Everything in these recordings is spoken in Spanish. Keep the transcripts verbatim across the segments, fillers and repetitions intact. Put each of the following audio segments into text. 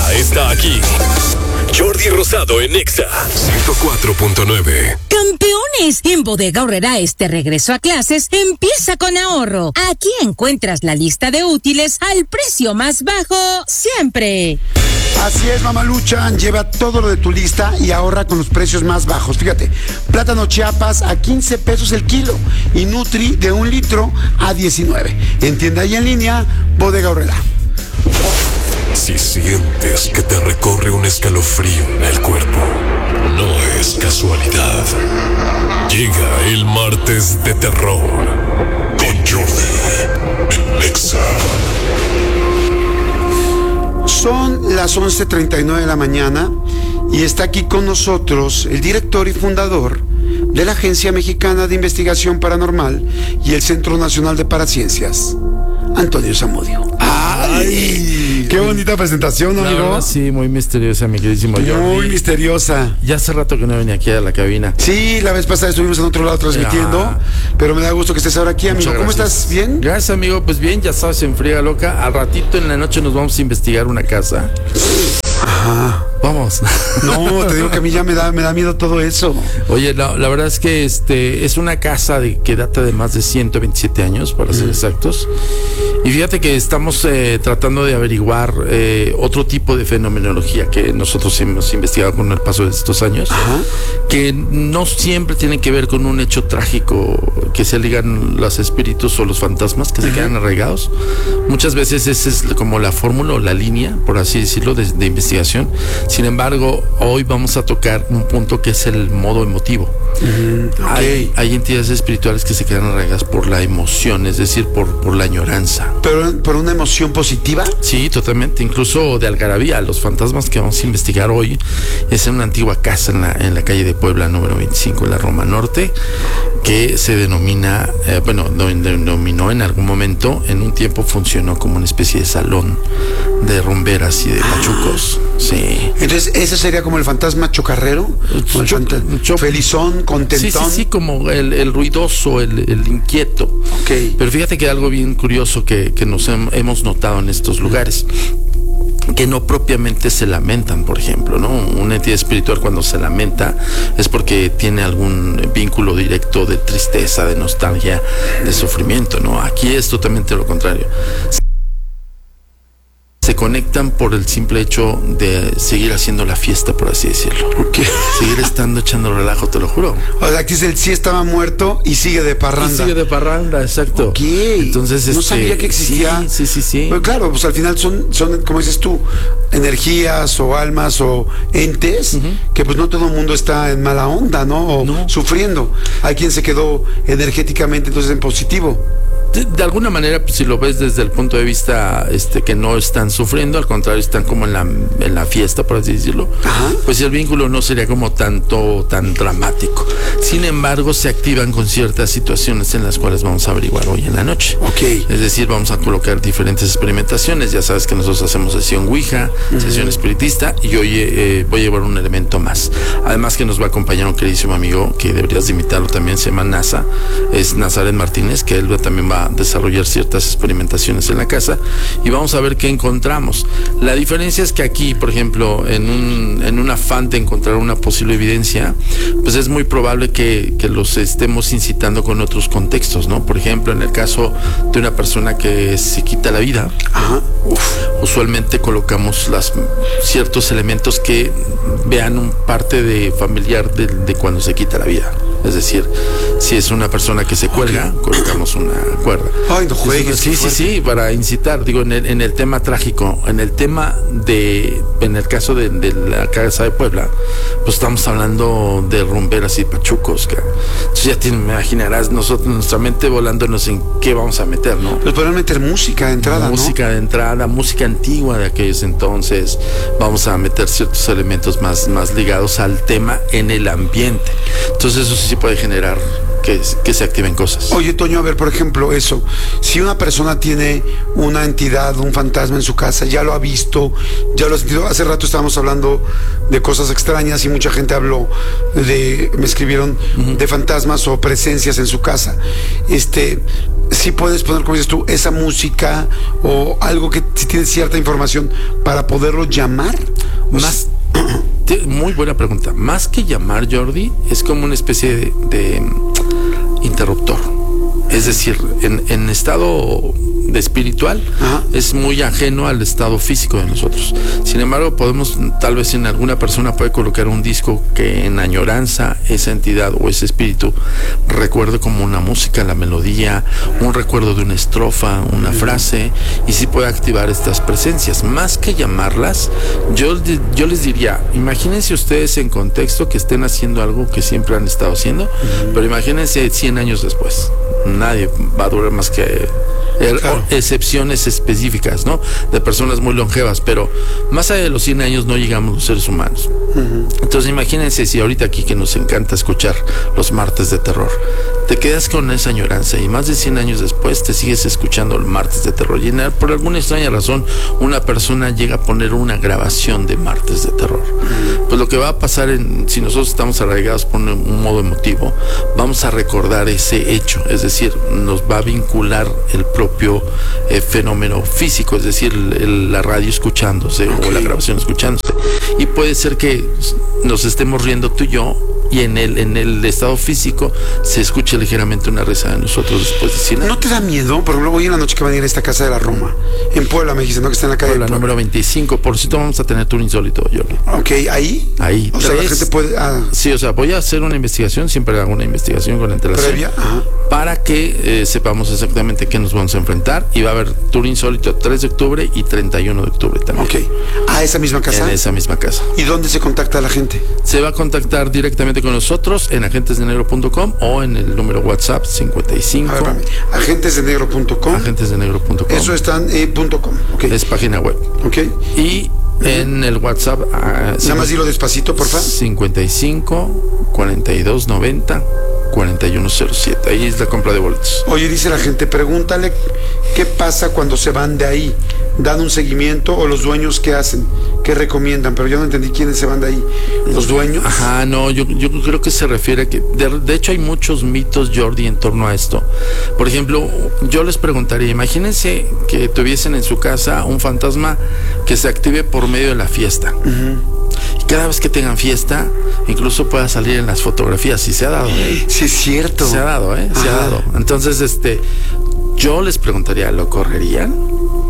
Exa está aquí. Jordi Rosado en Exa ciento cuatro punto nueve. Campeones, en Bodega Aurrerá este regreso a clases empieza con ahorro. Aquí encuentras la lista de útiles al precio más bajo siempre. Así es, Mamaluchan, lleva todo lo de tu lista y ahorra con los precios más bajos. Fíjate, plátano Chiapas a quince pesos el kilo y Nutri de un litro a diecinueve. En tienda y en línea, Bodega Aurrerá. Si sientes que te recorre un escalofrío en el cuerpo, no es casualidad. Llega el martes de terror con Jordi en Exa. Son las once treinta y nueve de la mañana y está aquí con nosotros el director y fundador de la Agencia Mexicana de Investigación Paranormal y el Centro Nacional de Paraciencias, Antonio Zamudio. ¡Ay! ¡Qué bonita presentación, ¿no, amigo? Verdad, sí, muy misteriosa, mi queridísimo Jordi. Muy misteriosa. Ya hace rato que no venía aquí a la cabina. Sí, la vez pasada estuvimos en otro lado transmitiendo, ah, pero me da gusto que estés ahora aquí, amigo. ¿Cómo estás? ¿Bien? Gracias, amigo. Pues bien, ya sabes, en friega loca. Al ratito en la noche nos vamos a investigar una casa. Ajá. Vamos. No, te digo que a mí ya me da, me da miedo todo eso. Oye, la, la verdad es que este es una casa de, que data de más de ciento veintisiete años, para ser mm. exactos. Y fíjate que estamos eh, tratando de averiguar eh, otro tipo de fenomenología que nosotros hemos investigado con el paso de estos años. Ajá. Que no siempre tienen que ver con un hecho trágico que se ligan los espíritus o los fantasmas que se Ajá. quedan arraigados. Muchas veces esa es como la fórmula o la línea, por así decirlo, de, de investigación. Sin embargo, hoy vamos a tocar un punto que es el modo emotivo. Uh-huh. Okay. Hay, hay entidades espirituales que se quedan arraigadas por la emoción, es decir, por, por la añoranza. ¿Pero por una emoción positiva? Sí, totalmente, incluso de algarabía. Los fantasmas que vamos a investigar hoy es en una antigua casa en la, en la calle de Puebla, número veinticinco, en la Roma Norte, que se denomina, eh, bueno, denominó en algún momento, en un tiempo funcionó como una especie de salón de rumberas y de pachucos. Ah. Sí. Entonces, ¿ese sería como el fantasma chocarrero? ¿O el fantasma Cho- felizón, contentón? Sí, sí, sí, como el, el ruidoso, el, el inquieto. Ok. Pero fíjate que algo bien curioso que, que nos hem, hemos notado en estos lugares, que no propiamente se lamentan, por ejemplo, ¿no? Una entidad espiritual cuando se lamenta es porque tiene algún vínculo directo de tristeza, de nostalgia, de sufrimiento, ¿no? Aquí es totalmente lo contrario. Se conectan por el simple hecho de seguir haciendo la fiesta, por así decirlo. Okay. Seguir estando echando relajo, te lo juro. O sea, aquí es el sí estaba muerto y sigue de parranda. Y sigue de parranda, exacto. Ok. Entonces, no este, sabía que existía. Sí, sí, sí, sí. Pero claro, pues al final son, son, como dices tú, energías o almas o entes uh-huh. que pues no todo el mundo está en mala onda, ¿no? O no. sufriendo. Hay quien se quedó energéticamente entonces en positivo. De, de alguna manera, pues, si lo ves desde el punto de vista este que no están sufriendo, al contrario, están como en la, en la fiesta, por así decirlo. Ajá. Pues el vínculo no sería como tanto, tan dramático. Sin embargo, se activan con ciertas situaciones en las cuales vamos a averiguar hoy en la noche. Okay. Es decir, vamos a colocar diferentes experimentaciones. Ya sabes que nosotros hacemos sesión Ouija, uh-huh. sesión espiritista, y hoy eh, voy a llevar un elemento más. Además que nos va a acompañar un queridísimo amigo que deberías de invitarlo también, se llama NASA, es Nazaret Martínez, que él también va a desarrollar ciertas experimentaciones en la casa y vamos a ver qué encontramos. La diferencia es que aquí, por ejemplo, en un, en un afán de encontrar una posible evidencia, pues es muy probable que, que los estemos incitando con otros contextos, ¿no? Por ejemplo, en el caso de una persona que se quita la vida, Ajá. Uf. usualmente colocamos las, ciertos elementos que vean un parte de familiar de, de cuando se quita la vida. Es decir, si es una persona que se cuelga, okay. colocamos una cuerda. Ay, no juegues. Sí, sí, sí, para incitar. Digo, en el, en el tema trágico, en el tema de, en el caso de, de la casa de Puebla, pues estamos hablando de rumberas y pachucos. Que, entonces ya te imaginarás, nosotros, nuestra mente volándonos en qué vamos a meter, ¿no? Pues podemos meter música de entrada, Música ¿no? de entrada, música antigua de aquellos entonces. Vamos a meter ciertos elementos más, más ligados al tema en el ambiente. Entonces eso sí puede generar que, que se activen cosas. Oye, Toño, a ver, por ejemplo, eso, si una persona tiene una entidad, un fantasma en su casa, ya lo ha visto, ya lo ha sentido. Hace rato estábamos hablando de cosas extrañas y mucha gente habló de, me escribieron, uh-huh. de fantasmas o presencias en su casa. Este, si puedes poner, como dices tú, esa música o algo que si tienes cierta información para poderlo llamar. Más, muy buena pregunta. Más que llamar, Jordi, es como una especie de, de interruptor. Es decir, en, en estado de espiritual, ajá, es muy ajeno al estado físico de nosotros. Sin embargo, podemos, tal vez en alguna persona puede colocar un disco que en añoranza esa entidad o ese espíritu recuerde como una música, la melodía, un recuerdo de una estrofa, una frase, y sí puede activar estas presencias. Más que llamarlas, yo, yo les diría, imagínense ustedes en contexto que estén haciendo algo que siempre han estado haciendo, uh-huh, pero imagínense cien años después. Nadie va a durar más que er, claro. excepciones específicas, ¿no? De personas muy longevas, pero más allá de los cien años no llegamos los seres humanos. Uh-huh. Entonces imagínense si ahorita aquí que nos encanta escuchar los martes de terror, te quedas con esa añoranza y más de cien años después te sigues escuchando los martes de terror y por alguna extraña razón una persona llega a poner una grabación de martes de terror. Uh-huh. Pues lo que va a pasar en, si nosotros estamos arraigados por un, un modo emotivo, vamos a recordar ese hecho, es decir, nos va a vincular el propio eh, fenómeno físico, es decir, el, el, la radio escuchándose, okay, o la grabación escuchándose, y puede ser que nos estemos riendo tú y yo y en el en el estado físico se escuche ligeramente una risa de nosotros después de cien años. ¿No te da miedo? Por ejemplo, hoy en la noche que van a ir a esta casa de la Roma, en Puebla, me dijiste, ¿no? Que está en la calle Puebla, número veinticinco. Por cierto, vamos a tener tour insólito, Jordi. Ok, ¿ahí? Ahí. O sea, la gente puede... Ah. Sí, o sea, voy a hacer una investigación, siempre hago una investigación con antelación. ¿Previa? Ajá. Para que eh, sepamos exactamente qué nos vamos a enfrentar. Y va a haber tour insólito tres de octubre y treinta y uno de octubre también. Ok. ¿A esa misma casa? En esa misma casa. ¿Y dónde se contacta a la gente? Se va a contactar directamente con nosotros en agentes de negro punto com o en el número WhatsApp cincuenta y cinco. A ver, agentes de negro punto com. agentes de negro punto com. Eso está en eh, .com. Okay. Es página web. Ok. Y en el WhatsApp. Uh, Nada más dilo despacito, por favor. cincuenta y cinco, cuarenta y dos, noventa, cuarenta y uno cero siete. Ahí es la compra de boletos. Oye, dice la gente, pregúntale qué pasa cuando se van de ahí. ¿Dan un seguimiento o los dueños qué hacen? ¿Qué recomiendan? Pero yo no entendí quiénes se van de ahí. ¿Los dueños? Ajá, no, yo, yo creo que se refiere a que... De, de hecho, hay muchos mitos, Jordi, en torno a esto. Por ejemplo, yo les preguntaría, imagínense que tuviesen en su casa un fantasma que se active por medio de la fiesta. Uh-huh. Y cada vez que tengan fiesta, incluso pueda salir en las fotografías. Y se ha dado, ¿eh? Sí, es cierto. Se ha dado, ¿eh? Se Ajá. ha dado. Entonces, este... yo les preguntaría, ¿lo correrían?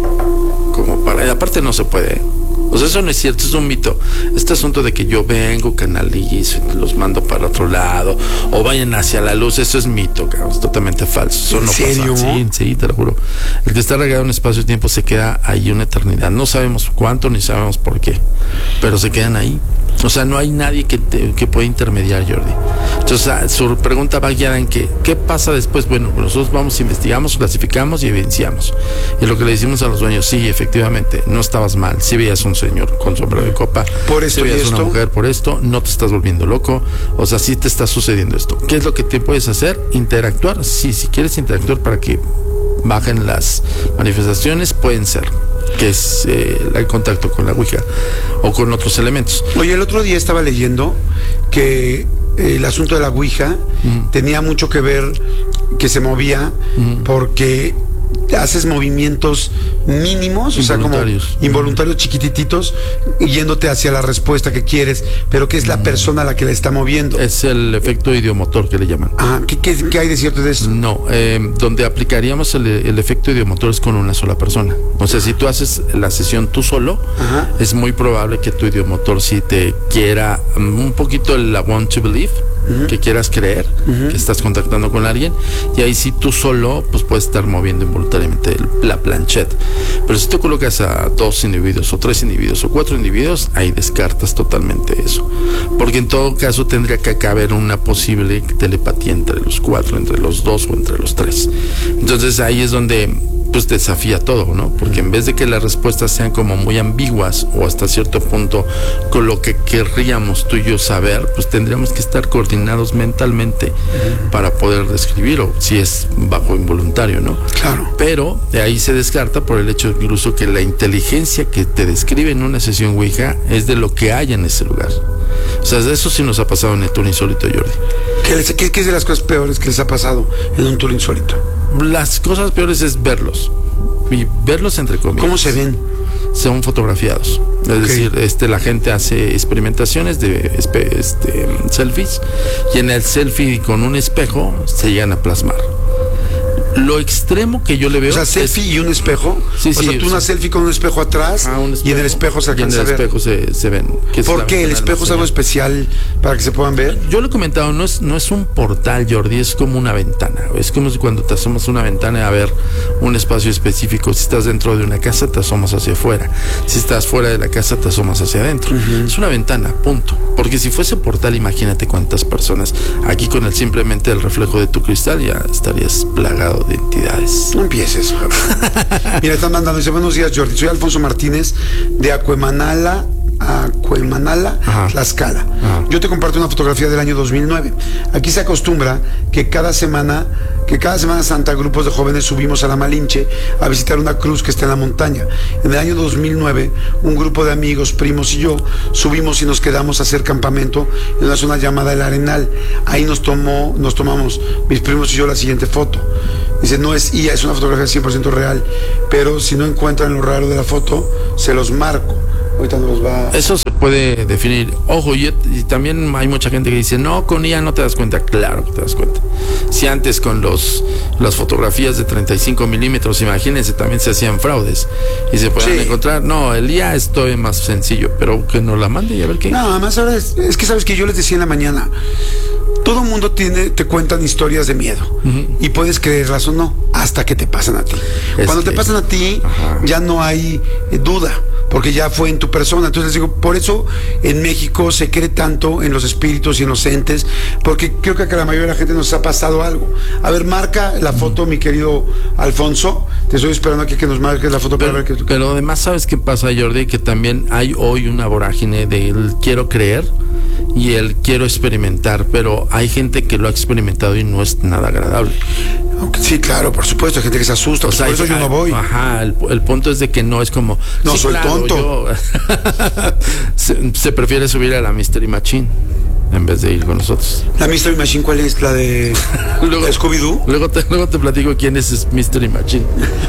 Como para... Aparte no se puede. O sea, eso no es cierto, es un mito. Este asunto de que yo vengo, canalizo, los mando para otro lado, o vayan hacia la luz, eso es mito, cabrón, es totalmente falso. Eso ¿En no serio? pasa. Sí, sí, te lo juro. El que está regado en espacio y tiempo se queda ahí una eternidad. No sabemos cuánto ni sabemos por qué, pero se quedan ahí. O sea, no hay nadie que, te, que pueda intermediar, Jordi. Entonces, su pregunta va guiada en que, ¿qué pasa después? Bueno, nosotros vamos, investigamos, clasificamos y evidenciamos. Y lo que le decimos a los dueños, sí, efectivamente, no estabas mal. Si veías un señor con sombrero de copa, por esto, si veías y esto, una mujer por esto, no te estás volviendo loco. O sea, sí te está sucediendo esto. ¿Qué es lo que te puedes hacer? Interactuar. Sí, si quieres interactuar para que bajen las manifestaciones, pueden ser. Que es eh, el contacto con la Ouija o con otros elementos. Oye, el otro día estaba leyendo que eh, el asunto de la Ouija uh-huh. tenía mucho que ver que se movía uh-huh. porque haces movimientos mínimos, o sea, como involuntarios chiquitititos, yéndote hacia la respuesta que quieres, pero que es la persona la que la está moviendo. Es el efecto idiomotor que le llaman. Ah, ¿qué, qué, qué hay de cierto de eso? No, eh, donde aplicaríamos el, el efecto idiomotor es con una sola persona. O sea, si tú haces la sesión tú solo, ajá, es muy probable que tu idiomotor sí te quiera un poquito el I want to believe, uh-huh, que quieras creer, uh-huh, que estás contactando con alguien, y ahí sí tú solo pues puedes estar moviendo involuntariamente el, la planchette. Pero si tú colocas a dos individuos o tres individuos o cuatro individuos, ahí descartas totalmente eso, porque en todo caso tendría que caber una posible telepatía entre los cuatro, entre los dos o entre los tres. Entonces ahí es donde pues desafía todo, ¿no? Porque en vez de que las respuestas sean como muy ambiguas o hasta cierto punto con lo que querríamos tú y yo saber, pues tendríamos que estar coordinados mentalmente uh-huh. para poder describir, o si es bajo involuntario, ¿no? Claro. Pero de ahí se descarta por el hecho incluso que la inteligencia que te describe en una sesión Ouija es de lo que hay en ese lugar. O sea, eso sí nos ha pasado en el tour insólito, Jordi. ¿Qué, les, qué, ¿Qué es de las cosas peores que les ha pasado en un tour insólito? Las cosas peores es verlos. Y verlos entre comillas. ¿Cómo se ven? Son fotografiados. Es okay. decir, este, la gente hace experimentaciones de este, selfies, y en el selfie con un espejo se llegan a plasmar. Lo extremo que yo le veo. O sea, selfie es... y un espejo. Sí, o sí, sea, tú o una sea, selfie con un espejo atrás ah, un espejo, y en el espejo se alcanza a ver. Y en el espejo se, se ven. ¿Por qué? ¿El espejo es algo especial para que se puedan ver? Yo lo he comentado, no es, no es un portal, Jordi, es como una ventana. Es como si cuando te asomas a una ventana a ver un espacio específico. Si estás dentro de una casa, te asomas hacia afuera. Si estás fuera de la casa, te asomas hacia adentro. Uh-huh. Es una ventana, punto. Porque si fuese portal, imagínate cuántas personas. Aquí con el simplemente el reflejo de tu cristal ya estarías plagado de entidades. No empieces. Mira, están mandando, dice, buenos días, Jordi. Soy Alfonso Martínez de Acuemanala, Acuemanala, Ajá. Tlaxcala. Ajá. Yo te comparto una fotografía del año dos mil nueve. Aquí se acostumbra que cada semana, que cada semana santa, grupos de jóvenes subimos a la Malinche a visitar una cruz que está en la montaña. En el año dos mil nueve, un grupo de amigos, primos y yo, subimos y nos quedamos a hacer campamento en una zona llamada El Arenal. Ahí nos tomó, nos tomamos, mis primos y yo, la siguiente foto. Dice, no es I A, es una fotografía cien por ciento real, pero si no encuentran lo raro de la foto, se los marco. Ahorita nos los va... Eso se puede definir. Ojo, y, y también hay mucha gente que dice, no, con I A no te das cuenta. Claro que te das cuenta. Si antes con los las fotografías de treinta y cinco milímetros, imagínense, también se hacían fraudes y se pueden sí. encontrar. No, el I A es todavía más sencillo, pero que nos la mande y a ver qué. No, además ahora es, es que sabes que yo les decía en la mañana, todo mundo tiene, te cuentan historias de miedo uh-huh. y puedes creerlas o no, hasta que te pasan a ti. Es Cuando que... te pasan a ti, Ajá. ya no hay eh, duda, porque ya fue en tu persona. Entonces les digo, por eso en México se cree tanto en los espíritus y en los entes, porque creo que a la mayoría de la gente nos ha pasado algo. A ver, marca la foto, mi querido Alfonso. Te estoy esperando aquí que nos marques la foto pero, para ver que... Pero además, ¿sabes qué pasa, Jordi? Que también hay hoy una vorágine del quiero creer y el quiero experimentar, pero hay gente que lo ha experimentado y no es nada agradable. Sí, claro, por supuesto, hay gente que se asusta, o sea, por eso hay, yo no voy. Ajá, el, el punto es de que no es como... No, sí, soy claro, tonto. Yo, se, se prefiere subir a la Mystery Machine en vez de ir con nosotros. ¿La Mystery Machine cuál es? ¿La de luego, Scooby-Doo? Luego te, luego te platico quién es Mystery Machine.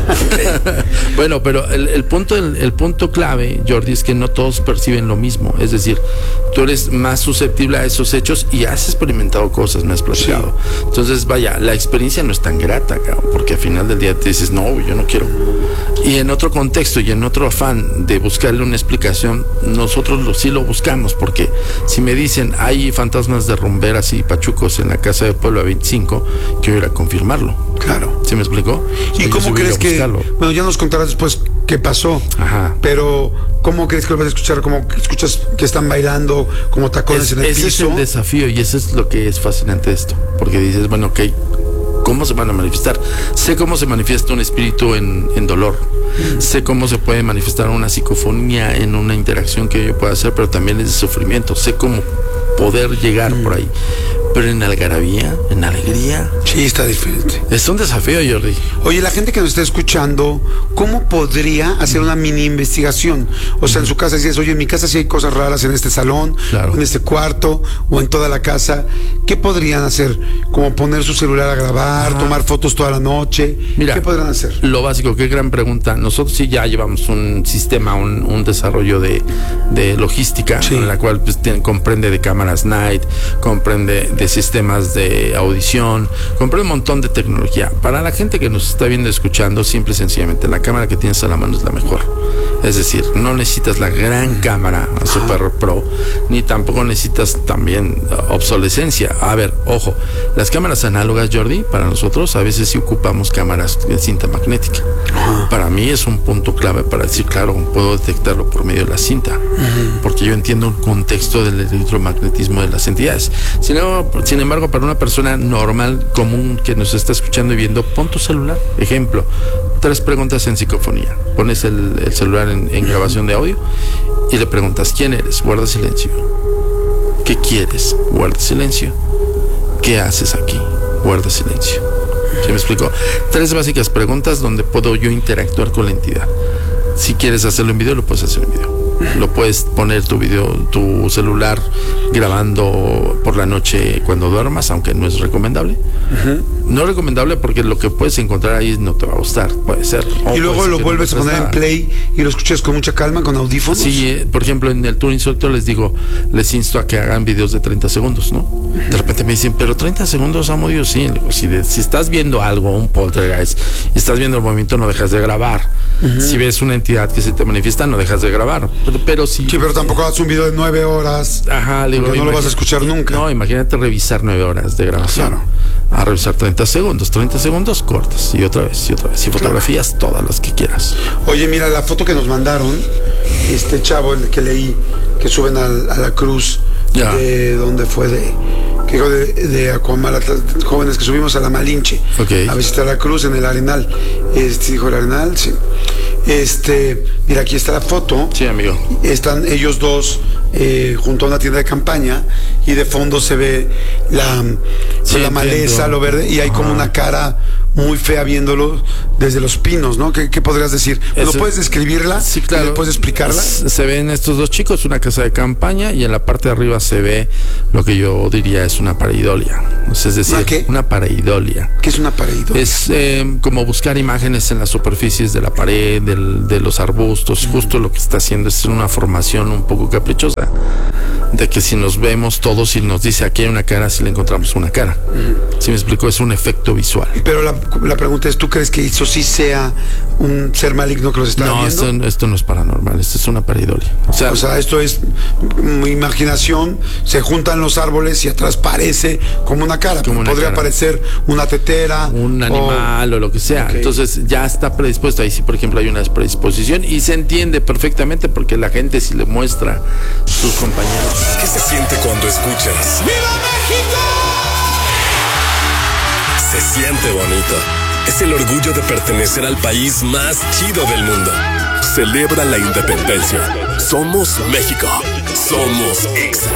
Bueno, pero el, el, punto, el, el punto clave, Jordi, es que no todos perciben lo mismo. Es decir, tú eres más susceptible a esos hechos y has experimentado cosas, me has platicado. Sí. Entonces, vaya, la experiencia no es tan grata, cabrón, porque al final del día te dices, no, yo no quiero. Y en otro contexto y en otro afán de buscarle una explicación, nosotros lo, sí lo buscamos, porque si me dicen, hay fantasmas de rumberas y pachucos en la casa de Puebla veinticinco, quiero ir a confirmarlo. Claro. ¿Sí me explicó? ¿Y o cómo crees que, bueno, ya nos contarás después qué pasó, Ajá. pero ¿cómo crees que lo vas a escuchar? ¿Cómo escuchas que están bailando como tacones es, en el ese piso? Ese es el desafío y eso es lo que es fascinante de esto, porque dices, bueno, ok, ¿cómo se van a manifestar? Sé cómo se manifiesta un espíritu en, en dolor. Mm. Sé cómo se puede manifestar una psicofonía en una interacción que yo pueda hacer, pero también es de sufrimiento. Sé cómo poder llegar mm. por ahí. Pero en algarabía, en alegría. Sí, está diferente. Es un desafío, Jordi. Oye, la gente que nos está escuchando, ¿cómo podría hacer una mini investigación? O sea, en su casa dices, oye, en mi casa sí hay cosas raras en este salón, claro. o en este cuarto, o en toda la casa. ¿Qué podrían hacer? Como poner su celular a grabar, Ajá. tomar fotos toda la noche. Mira, ¿qué podrán hacer? Lo básico, qué gran pregunta. Nosotros sí ya llevamos un sistema, un, un desarrollo de, de logística, sí. en la cual pues, tiene, comprende de cámaras night, comprende de sistemas de audición, compré un montón de tecnología. Para la gente que nos está viendo y escuchando, simple y sencillamente, la cámara que tienes a la mano es la mejor. Es decir, no necesitas la gran cámara super pro, ni tampoco necesitas también obsolescencia. A ver, ojo, las cámaras análogas, Jordi, para nosotros a veces sí ocupamos cámaras de cinta magnética. Ajá. Para mí es un punto clave para decir, claro, puedo detectarlo por medio de la cinta, uh-huh. porque yo entiendo el contexto del electromagnetismo de las entidades. Si no, Sin embargo, para una persona normal, común, que nos está escuchando y viendo, pon tu celular. Ejemplo, tres preguntas en psicofonía. Pones el, el celular en, en grabación de audio y le preguntas, ¿quién eres? Guarda silencio. ¿Qué quieres? Guarda silencio. ¿Qué haces aquí? Guarda silencio. ¿Sí me explico? Tres básicas preguntas donde puedo yo interactuar con la entidad. Si quieres hacerlo en video, lo puedes hacer en video. Lo puedes poner tu video, tu celular grabando por la noche cuando duermas, aunque no es recomendable. Uh-huh. No es recomendable porque lo que puedes encontrar ahí no te va a gustar, puede ser. Y luego lo vuelves no a poner nada. En play y lo escuchas con mucha calma, con audífonos. Sí, eh, por ejemplo, en el Tour Instructor les digo, les insto a que hagan videos de treinta segundos, ¿no? Uh-huh. De repente me dicen, pero treinta segundos, amo Dios, sí. Si, de, si estás viendo algo, un poltergeist, y estás viendo el movimiento, no dejas de grabar. Uh-huh. Si ves una entidad que se te manifiesta, no dejas de grabar. Pero, pero si... Sí, pero tampoco haces un video de nueve horas. Ajá, le digo, no lo vas a escuchar nunca. No, imagínate revisar nueve horas de grabación. Claro. A revisar treinta segundos, treinta segundos cortas y otra vez, y otra vez. Y fotografías claro. Todas las que quieras. Oye, mira, la foto que nos mandaron, este chavo, el que leí, que suben a, a la cruz, ya. De donde fue de... que de, de Acuamala, jóvenes que subimos a la Malinche, okay. A visitar la cruz en el Arenal. Este, dijo el Arenal, sí. Este, mira, aquí está la foto. Sí, amigo. Están ellos dos eh, junto a una tienda de campaña y de fondo se ve la, sí, la maleza, lo verde, y hay Ajá. como una cara muy fea viéndolo desde los pinos, ¿no? ¿Qué, qué podrías decir? ¿No puedes describirla? Sí, claro. ¿Puedes explicarla? Se ven estos dos chicos, una casa de campaña, y en la parte de arriba se ve lo que yo diría es una pareidolia. Es decir, ¿Una qué? Una pareidolia. ¿Qué es una pareidolia? Es eh, como buscar imágenes en las superficies de la pared, del, de los arbustos. Mm. Justo lo que está haciendo es una formación un poco caprichosa. De que si nos vemos todos y nos dice aquí hay una cara, si le encontramos una cara. Mm. ¿Sí me explico? Es un efecto visual. Pero la, la pregunta es, ¿tú crees que eso sí sea un ser maligno que los está no, viendo? No, esto, esto no es paranormal, esto es una pareidolia. O sea, o sea, esto es mi imaginación, se juntan los árboles y atrás parece como una cara. Como una Podría cara. Parecer una tetera. Un animal o, o lo que sea. Okay. Entonces ya está predispuesto. Ahí sí, por ejemplo, hay una predisposición y se entiende perfectamente porque la gente sí le muestra a sus compañeros. ¿Qué se siente cuando escuchas? ¡Viva México! Se siente bonito. Es el orgullo de pertenecer al país más chido del mundo. Celebra la independencia. Somos México. Somos Exa.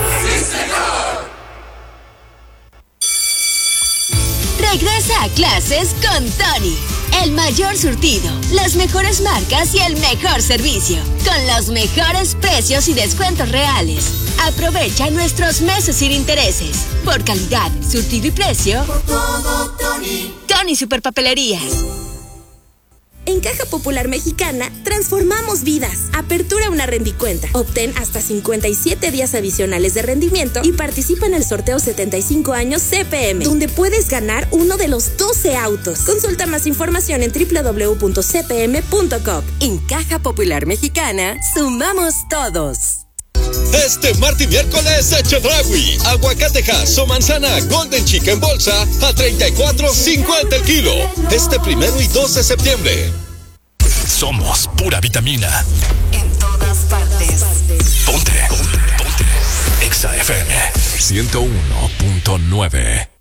Regresa a clases con Tony. El mayor surtido, las mejores marcas y el mejor servicio. Con los mejores precios y descuentos reales. Aprovecha nuestros meses sin intereses. Por calidad, surtido y precio. Por todo, Tony. Tony Superpapelerías. En Caja Popular Mexicana, transformamos vidas. Apertura una rendicuenta. Obtén hasta cincuenta y siete días adicionales de rendimiento y participa en el sorteo setenta y cinco años C P M, donde puedes ganar uno de los doce autos. Consulta más información en doble u doble u doble u punto c p m punto com. En Caja Popular Mexicana, sumamos todos. Este martes y miércoles de Chedraui, aguacatejas o manzana Golden Chica en bolsa a treinta y cuatro cincuenta el kilo. Este primero y dos de septiembre. Somos pura vitamina. En todas partes. Ponte, ponte, ponte. Exa F M ciento uno punto nueve.